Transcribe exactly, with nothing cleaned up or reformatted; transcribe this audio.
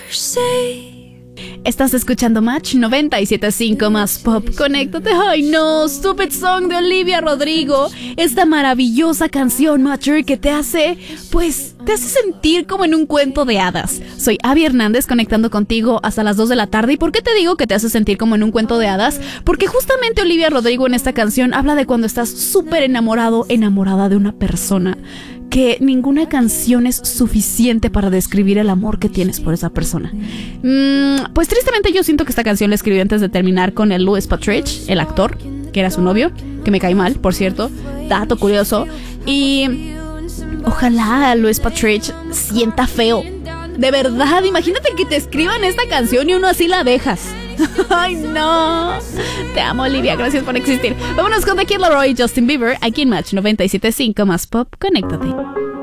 Estás escuchando Match noventa y siete punto cinco más Pop. Conéctate. Ay no, Stupid Song de Olivia Rodrigo. Esta maravillosa canción Mature que te hace, pues, te hace sentir como en un cuento de hadas. Soy Abby Hernández conectando contigo hasta las dos de la tarde. ¿Y por qué te digo que te hace sentir como en un cuento de hadas? Porque justamente Olivia Rodrigo en esta canción habla de cuando estás súper enamorado, enamorada de una persona, que ninguna canción es suficiente para describir el amor que tienes por esa persona. Mm, pues tristemente yo siento que esta canción la escribió antes de terminar con el Louis Patrick, el actor, que era su novio, que me cae mal, por cierto, dato curioso. Y ojalá Louis Patrick sienta feo. De verdad, imagínate que te escriban esta canción y uno así la dejas. Ay, no. Te amo, Olivia. Gracias por existir. Vámonos con The Kid Laroi y Justin Bieber aquí en Match noventa y siete punto cinco más Pop. Conéctate.